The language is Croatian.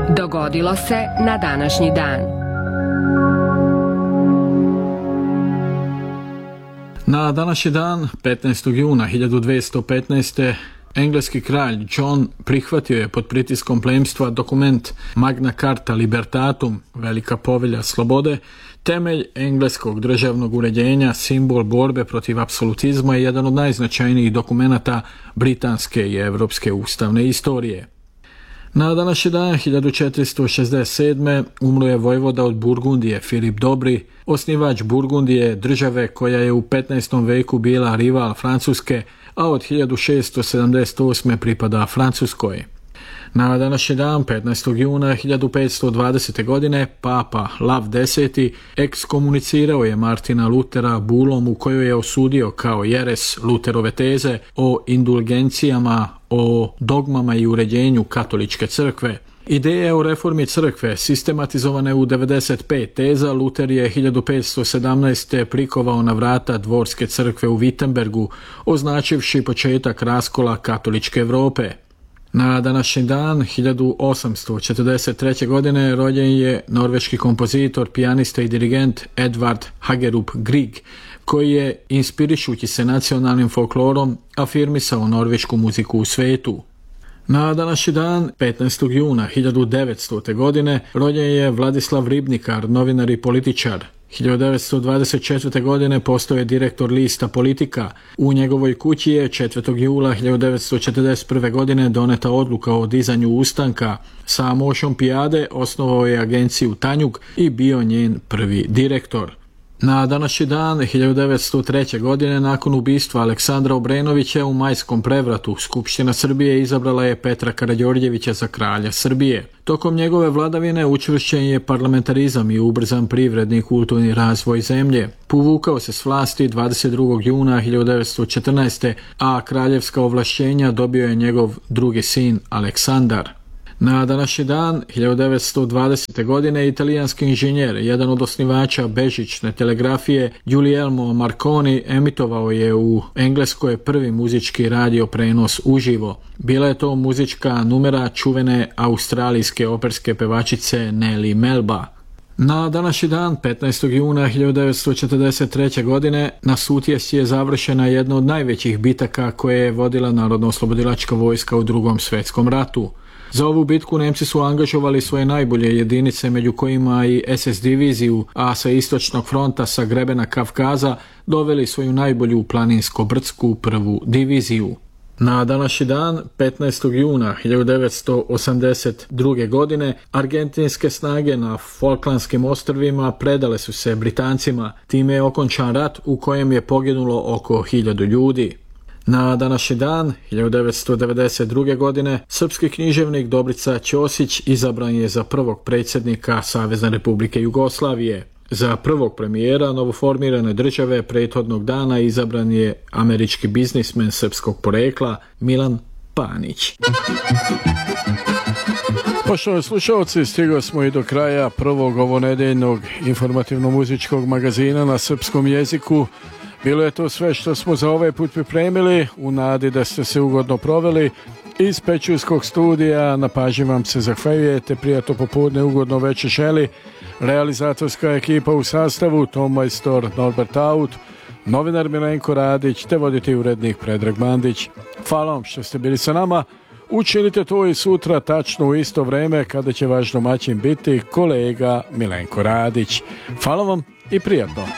Dogodilo se na današnji dan. Na današnji dan, 15. juna 1215. engleski kralj John prihvatio je pod pritiskom plemstva dokument Magna Carta Libertatum, Velika povelja slobode, temelj engleskog državnog uređenja, simbol borbe protiv apsolutizma i jedan od najznačajnijih dokumenata britanske i europske ustavne istorije. Na današnji dan 1467. umro je vojvoda od Burgundije Filip Dobri, osnivač Burgundije, države koja je u 15. veku bila rival Francuske, a od 1678. pripada Francuskoj. Na današnji dan, 15. juna 1520. godine, papa Lav X ekskomunicirao je Martina Lutera bulom u kojoj je osudio kao jeres Luterove teze o indulgencijama, o dogmama i uređenju katoličke crkve. Ideje o reformi crkve, sistematizovane u 95 teza, Luter je 1517. prikovao na vrata dvorske crkve u Wittenbergu, označivši početak raskola katoličke Europe. Na današnji dan, 1843. godine, rođen je norveški kompozitor, pijanista i dirigent Edvard Hagerup Grieg, koji je, inspirišući se nacionalnim folklorom, afirmisao norvešku muziku u svetu. Na današnji dan, 15. juna 1900. godine, rođen je Vladislav Ribnikar, novinar i političar. 1924. godine postao je direktor lista Politika. U njegovoj kući je 4. jula 1941. godine doneta odluka o dizanju ustanka. Sa mošom Pijade osnovao je agenciju Tanjug i bio njen prvi direktor. Na današnji dan, 1903. godine, nakon ubistva Aleksandra Obrenovića u majskom prevratu, Skupština Srbije izabrala je Petra Karađorđevića za kralja Srbije. Tokom njegove vladavine učvršćen je parlamentarizam i ubrzan privredni i kulturni razvoj zemlje. Povukao se s vlasti 22. juna 1914. a kraljevska ovlašćenja dobio je njegov drugi sin Aleksandar. Na današnji dan, 1920. godine, italijanski inženjer, jedan od osnivača bežične telegrafije, Guglielmo Marconi, emitovao je u Engleskoj prvi muzički radio prenos uživo. Bila je to muzička numera čuvene australijske operske pevačice Nellie Melba. Na današnji dan, 15. juna 1943. godine, na Sutjesci je završena jedna od najvećih bitaka koje je vodila Narodno-oslobodilačka vojska u Drugom svjetskom ratu. Za ovu bitku Nemci su angažovali svoje najbolje jedinice, među kojima i SS diviziju, a sa istočnog fronta sa grebena Kavkaza doveli svoju najbolju planinsko-brdsku prvu diviziju. Na današnji dan, 15. juna 1982. godine, argentinske snage na Falklandskim ostrvima predale su se Britancima. Time je okončan rat u kojem je poginulo oko 1000 ljudi. Na današnji dan, 1992. godine, srpski književnik Dobrica Ćosić izabran je za prvog predsjednika Savezne Republike Jugoslavije. Za prvog premijera novoformirane države prethodnog dana izabran je američki biznismen srpskog porekla Milan Panić. Poštovani slušalci, stigli smo i do kraja prvog ovonedeljnog informativno-muzičkog magazina na srpskom jeziku. Bilo je to sve što smo za ovaj put pripremili, u nadi da ste se ugodno proveli. Iz Pećurskog studija na pažnji vam se zahvaljujete, prijatno popodne, ugodno večer želi. Realizatorska ekipa u sastavu Tom Majstor, Norbert Aut, novinar Milenko Radić te voditelj urednik Predrag Mandić. Hvala vam što ste bili sa nama. Učinite to i sutra tačno u isto vreme kada će vaš domaćin biti kolega Milenko Radić. Hvala vam i prijatno.